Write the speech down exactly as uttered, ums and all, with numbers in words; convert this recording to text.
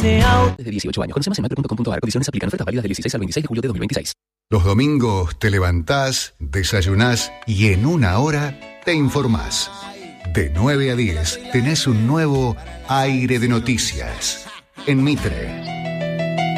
ese auto. Desde dieciocho años. Conoce más en mapfre punto com punto a r. Condiciones aplican. Ofertas válidas del dieciséis al veintiséis de julio de dos mil veintiséis. Los domingos te levantás, desayunás y en una hora te informás. De nueve a diez tenés un nuevo aire de noticias en Mitre.